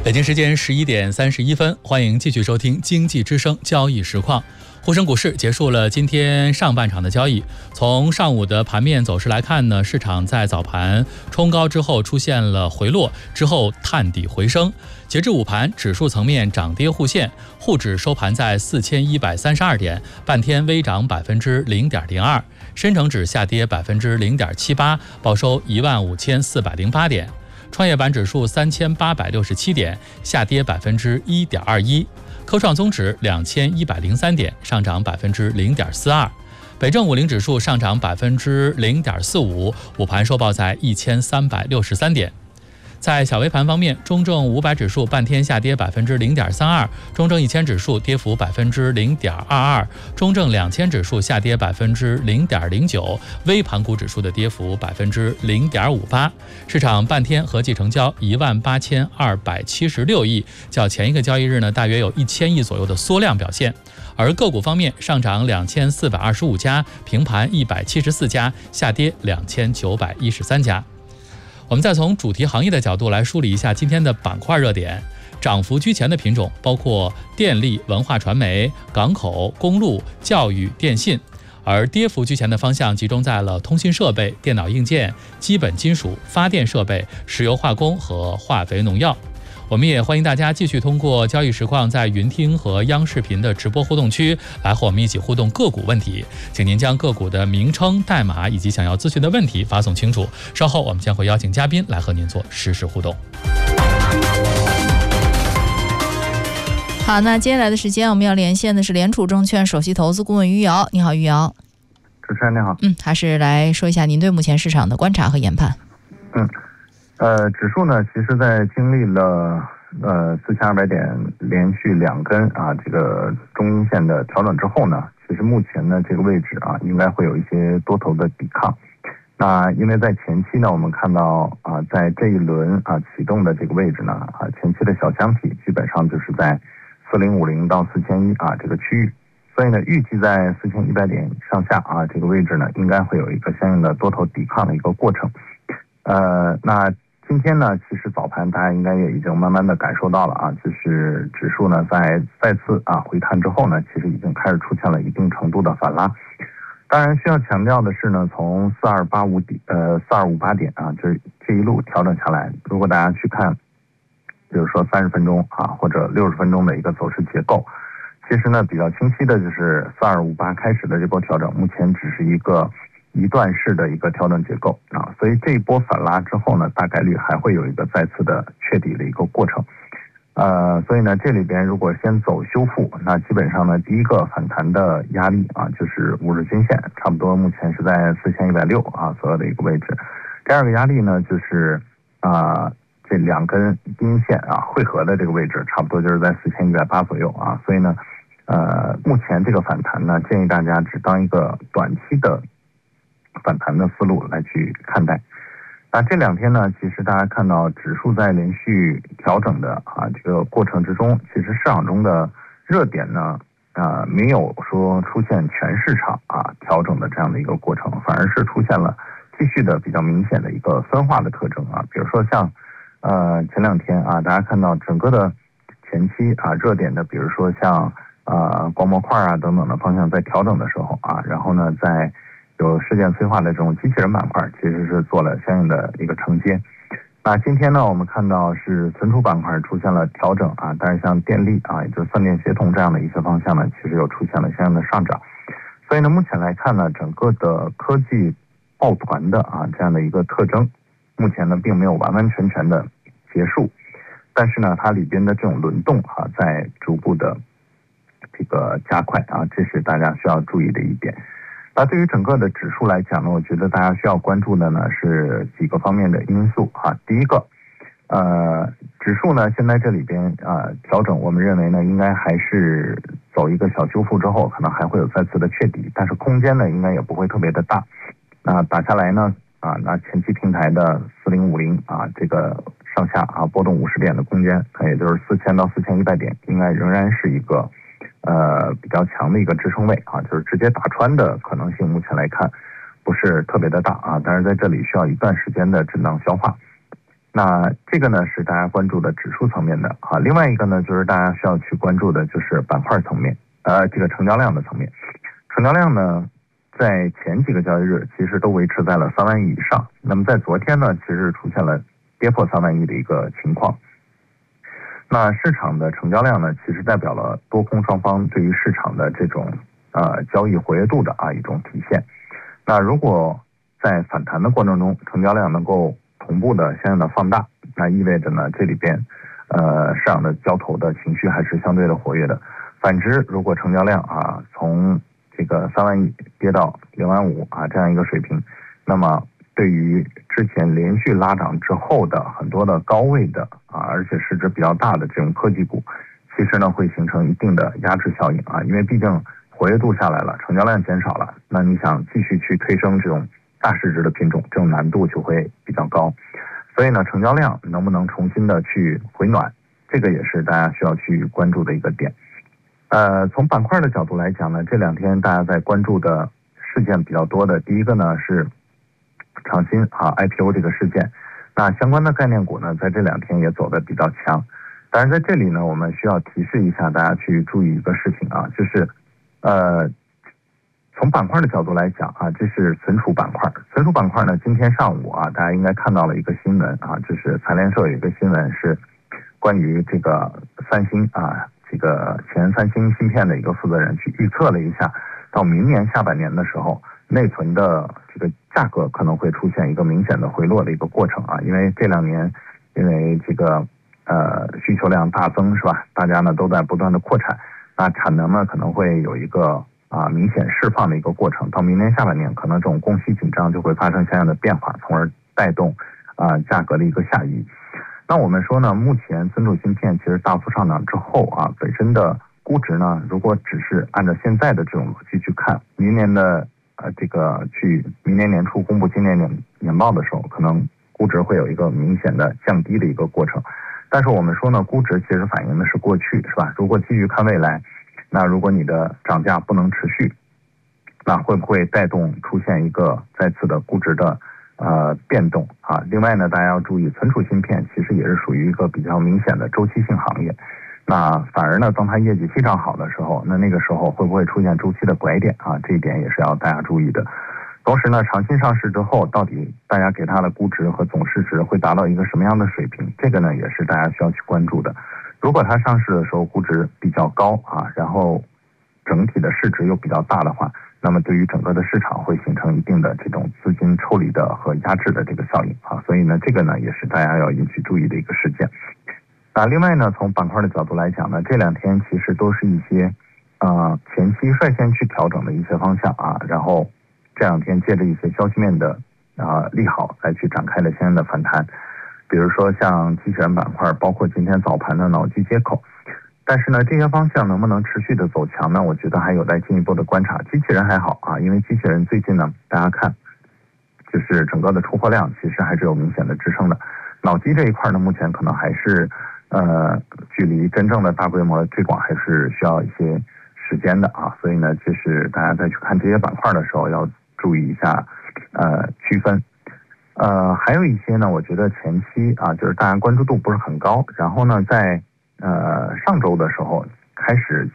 北京时间11:31，欢迎继续收听经济之声交易实况。沪深股市结束了今天上半场的交易。从上午的盘面走势来看呢，市场在早盘冲高之后出现了回落，之后探底回升。截至午盘，指数层面涨跌互现，沪指收盘在4132点，半天微涨0.02%，深成指下跌0.78%，报收15408点。创业板指数3867点，下跌1.21%，科创综指2103点，上涨0.42%，北证50指数上涨0.45%，午盘收报在1363点。在小微盘方面，中证500指数半天下跌0.32%，中证1000指数跌幅0.22%，中证2000指数下跌0.09%，微盘股指数的跌幅0.58%。市场半天合计成交18276亿，较前一个交易日呢，大约有1000亿左右的缩量表现。而个股方面，上涨2425家，平盘174家，下跌2913家。我们再从主题行业的角度来梳理一下今天的板块热点。涨幅居前的品种包括电力、文化传媒、港口、公路、教育、电信，而跌幅居前的方向集中在了通信设备、电脑硬件、基本金属、发电设备、石油化工和化肥农药。我们也欢迎大家继续通过交易实况在云听和央视频的直播互动区来和我们一起互动个股问题，请您将个股的名称、代码以及想要咨询的问题发送清楚，稍后我们将会邀请嘉宾来和您做实时互动。 好，那接下来的时间我们要连线的是联储证券首席投资顾问于瑶。你好，于瑶。 主持人你好。 还是来说一下您对目前市场的观察和研判。 指数呢，其实在经历了4200点连续2根这个中阴线的调整之后呢，其实目前呢这个位置应该会有一些多头的抵抗。那因为在前期呢，我们看到在这一轮启动的这个位置呢前期的小箱体基本上就是在4050到4100这个区域，所以呢预计在4100点上下这个位置呢应该会有一个相应的多头抵抗的一个过程。那今天呢，其实早盘大家应该也已经慢慢的感受到了就是指数呢在再次回探之后呢，其实已经开始出现了一定程度的反拉。当然需要强调的是呢，从4258点这一路调整下来，如果大家去看比如说30分钟或者60分钟的一个走势结构，其实呢比较清晰的就是4258开始的这波调整目前只是一段式的一个调整结构所以这一波反拉之后呢，大概率还会有一个再次的确底的一个过程。所以呢这里边如果先走修复，那基本上呢第一个反弹的压力就是50均线，差不多目前是在4160左右的一个位置。第二个压力呢就是这2根阴线汇合的这个位置，差不多就是在4180左右所以呢目前这个反弹呢，建议大家只当一个短期的反弹的思路来去看待。那这2天呢，其实大家看到指数在连续调整的这个过程之中，其实市场中的热点呢没有说出现全市场调整的这样的一个过程，反而是出现了继续的比较明显的一个分化的特征比如说像前2天大家看到整个的前期热点的，比如说像光模块等等的方向在调整的时候然后呢在有事件催化的这种机器人板块其实是做了相应的一个承接。那今天呢我们看到是存储板块出现了调整但是像电力也就是算电协同这样的一些方向呢，其实又出现了相应的上涨。所以呢目前来看呢，整个的科技抱团的这样的一个特征目前呢并没有完完全全的结束，但是呢它里边的这种轮动在逐步的这个加快这是大家需要注意的一点。那对于整个的指数来讲呢，我觉得大家需要关注的呢是几个方面的因素第一个指数呢现在这里边调整，我们认为呢应该还是走一个小修复之后，可能还会有再次的确底，但是空间呢应该也不会特别的大。那打下来呢那前期平台的4050这个上下波动50点的空间，也就是4000到4100点，应该仍然是一个比较强的一个支撑位就是直接打穿的可能性目前来看不是特别的大但是在这里需要一段时间的震荡消化。 那这个呢是大家关注的指数层面的啊。另外一个呢就是大家需要去关注的就是板块层面，这个成交量的层面。成交量呢在前几个交易日其实都维持在了3万亿以上，那么在昨天呢其实出现了跌破3万亿的一个情况。那市场的成交量呢其实代表了多空双方对于市场的这种交易活跃度的一种体现。那如果在反弹的过程中成交量能够同步的相应的放大，那意味着呢这里边市场的交投的情绪还是相对的活跃的。反之，如果成交量从这个3万亿跌到2万5这样一个水平，那么对于之前连续拉涨之后的很多的高位的而且市值比较大的这种科技股，其实呢会形成一定的压制效应因为毕竟活跃度下来了，成交量减少了，那你想继续去推升这种大市值的品种，这种难度就会比较高。所以呢，成交量能不能重新的去回暖，这个也是大家需要去关注的一个点。从板块的角度来讲呢，这2天大家在关注的事件比较多的，第一个呢是长鑫IPO 这个事件，那相关的概念股呢在这2天也走得比较强。当然在这里呢，我们需要提示一下大家去注意一个事情就是从板块的角度来讲这是存储板块。存储板块呢，今天上午大家应该看到了一个新闻就是财联社有一个新闻是关于这个三星这个前三星芯片的一个负责人去预测了一下，到明年下半年的时候，内存的这个价格可能会出现一个明显的回落的一个过程因为这2年因为这个需求量大增是吧，大家呢都在不断的扩产，那产能呢可能会有一个明显释放的一个过程，到明年下半年可能这种供需紧张就会发生相应的变化，从而带动价格的一个下移。那我们说呢，目前存储芯片其实大幅上涨之后本身的估值呢，如果只是按照现在的这种逻辑去看，明年的明年年初公布今年年报的时候，可能估值会有一个明显的降低的一个过程。但是我们说呢，估值其实反映的是过去是吧？如果继续看未来，那如果你的涨价不能持续，那会不会带动出现一个再次的估值的变动另外呢，大家要注意，存储芯片其实也是属于一个比较明显的周期性行业。那反而呢，当它业绩非常好的时候，那个时候会不会出现周期的拐点这一点也是要大家注意的。同时呢，长鑫上市之后，到底大家给它的估值和总市值会达到一个什么样的水平，这个呢也是大家需要去关注的。如果它上市的时候估值比较高然后整体的市值又比较大的话，那么对于整个的市场会形成一定的这种资金抽离的和压制的这个效应所以呢，这个呢也是大家要引起注意的一个事件。另外呢，从板块的角度来讲呢，这2天其实都是一些前期率先去调整的一些方向然后这2天借着一些消息面的利好来去展开了相应的反弹。比如说像机器人板块，包括今天早盘的脑机接口。但是呢，这些方向能不能持续的走强呢？我觉得还有待进一步的观察。机器人还好因为机器人最近呢，大家看就是整个的出货量其实还是有明显的支撑的。脑机这一块呢，目前可能还是距离真正的大规模的推广还是需要一些时间的所以呢，就是大家再去看这些板块的时候要注意一下区分。还有一些呢，我觉得前期就是大家关注度不是很高，然后呢在上周的时候开始